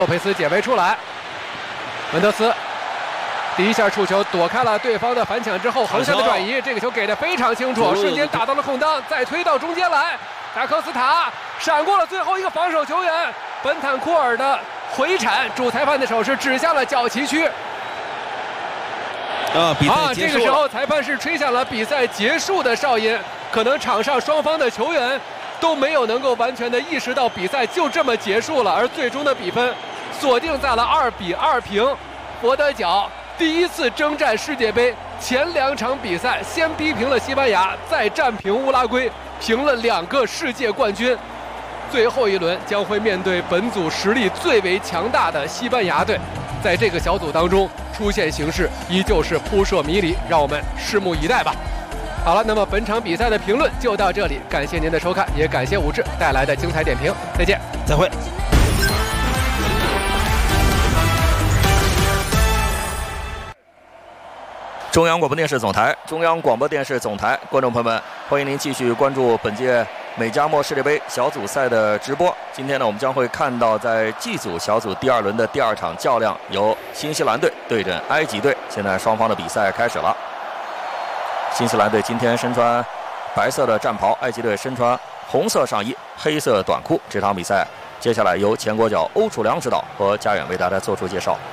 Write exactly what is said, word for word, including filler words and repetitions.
洛佩斯解围出来，门德斯第一下触球躲开了对方的反抢之后，横向的转移，这个球给的非常清楚，瞬间打到了空当，再推到中间来，达科斯塔闪过了最后一个防守球员，本坦库尔的回铲，主裁判的手是指向了角旗区。 啊，比赛结束了。 啊，这个时候裁判是吹响了比赛结束的哨音，可能场上双方的球员都没有能够完全的意识到比赛就这么结束了，而最终的比分锁定在了二比二平。佛得角第一次征战世界杯，前两场比赛先逼平了西班牙，再战平乌拉圭，平了两个世界冠军。最后一轮将会面对本组实力最为强大的西班牙队，在这个小组当中出现形势依旧是扑朔迷离，让我们拭目以待吧。好了，那么本场比赛的评论就到这里，感谢您的收看，也感谢武志带来的精彩点评，再见， 再会。 中央广播电视总台，中央广播电视总台，观众朋友们，欢迎您继续关注本届美加墨世界杯小组赛的直播。今天呢，我们将会看到在 G 组小组第二轮的第二场较量，由新西兰队对阵埃及队。现在双方的比赛开始了。新西兰队今天身穿白色的战袍，埃及队身穿红色上衣、黑色短裤。这场比赛接下来由前国脚欧楚良指导和佳远为大家做出介绍。